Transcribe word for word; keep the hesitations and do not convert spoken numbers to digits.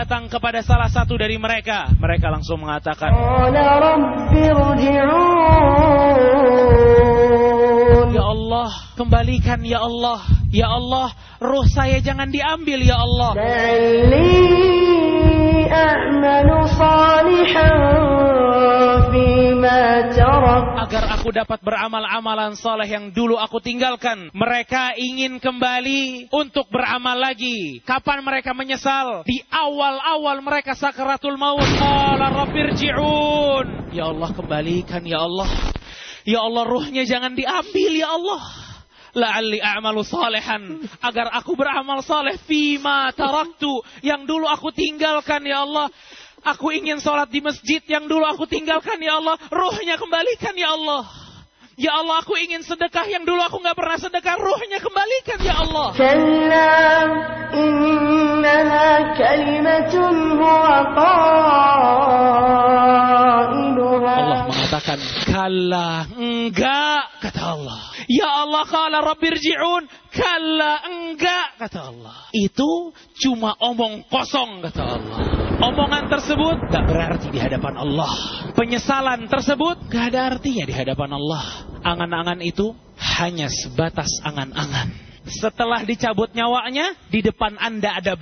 datang kepada salah satu dari mereka, mereka langsung mengatakan, ya Allah, kembalikan ya Allah, ya Allah, ruh saya jangan diambil ya Allah. Agar aku dapat beramal amalan soleh yang dulu aku tinggalkan. Mereka ingin kembali untuk beramal lagi. Kapan mereka menyesal? Di awal-awal mereka sakaratul maut. Qala rabbirji'un. Ya Allah, kembalikan ya Allah. Ya Allah, ruhnya jangan diambil ya Allah. La'alli a'malu salihan, agar aku beramal saleh fima taraktu, yang dulu aku tinggalkan ya Allah. Aku ingin sholat di masjid yang dulu aku tinggalkan ya Allah. Ruhnya kembalikan ya Allah. Ya Allah, aku ingin sedekah yang dulu aku gak pernah sedekah. Ruhnya kembalikan ya Allah. Kalla innaha kalimatun huwa qailuha. Allah mengatakan, kalla, enggak, kata Allah. Ya Allah, qala rabbirji'un, kalla, enggak, kata Allah. Itu cuma omong kosong, kata Allah. Omongan tersebut gak berarti di hadapan Allah. Penyesalan tersebut gak ada artinya di hadapan Allah. Angan-angan itu hanya sebatas angan-angan. Setelah dicabut nyawanya, di depan Anda ada